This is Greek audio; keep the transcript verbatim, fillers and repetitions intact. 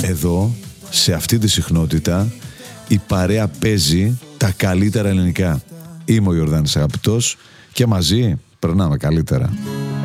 εδώ, σε αυτή τη συχνότητα, η παρέα παίζει τα καλύτερα ελληνικά. Είμαι ο Ιορδάνης Αγαπητός και μαζί περνάμε καλύτερα.